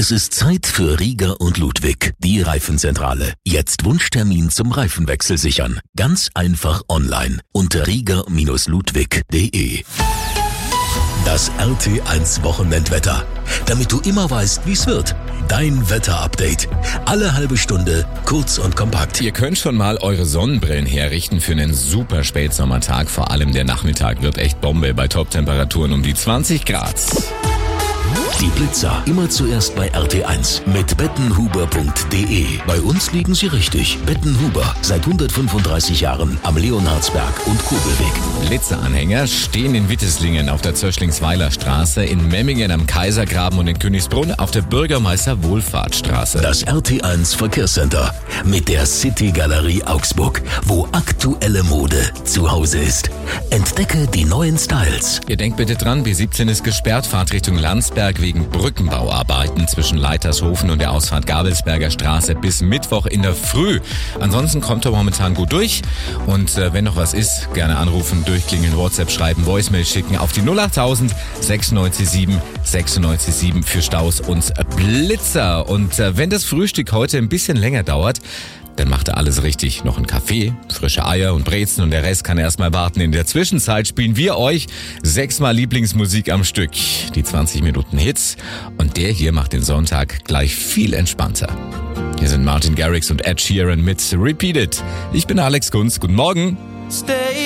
Es ist Zeit für Rieger und Ludwig, die Reifenzentrale. Jetzt Wunschtermin zum Reifenwechsel sichern. Ganz einfach online unter rieger-ludwig.de. Das RT1 Wochenendwetter. Damit du immer weißt, wie's wird. Dein Wetterupdate. Alle halbe Stunde, kurz und kompakt. Ihr könnt schon mal eure Sonnenbrillen herrichten für einen super Spätsommertag. Vor allem der Nachmittag wird echt Bombe bei Toptemperaturen um die 20 Grad. Die Blitzer immer zuerst bei RT1 mit bettenhuber.de. Bei uns liegen sie richtig. Bettenhuber, seit 135 Jahren am Leonhardsberg und Kobelweg. Blitzeranhänger stehen in Witteslingen auf der Zöschlingsweiler Straße, in Memmingen am Kaisergraben und in Königsbrunn auf der Bürgermeister-Wohlfahrtsstraße. Das RT1 Verkehrscenter mit der City Galerie Augsburg, wo aktuelle Mode zu Hause ist. Entdecke die neuen Styles. Ihr denkt bitte dran, B17 ist gesperrt, fahrt Richtung Landsberg wegen Brückenbauarbeiten zwischen Leitershofen und der Ausfahrt Gabelsberger Straße bis Mittwoch in der Früh. Ansonsten kommt er momentan gut durch und wenn noch was ist, gerne anrufen, durchklingeln, WhatsApp schreiben, Voicemail schicken auf die 08000 967 967 für Staus und Blitzer. Und wenn das Frühstück heute ein bisschen länger dauert, dann macht er alles richtig. Noch einen Kaffee, frische Eier und Brezen und der Rest kann erstmal warten. In der Zwischenzeit spielen wir euch 6-mal Lieblingsmusik am Stück. Die 20 Minuten Hits. Und der hier macht den Sonntag gleich viel entspannter. Hier sind Martin Garrix und Ed Sheeran mit Repeat It. Ich bin Alex Kunz. Guten Morgen.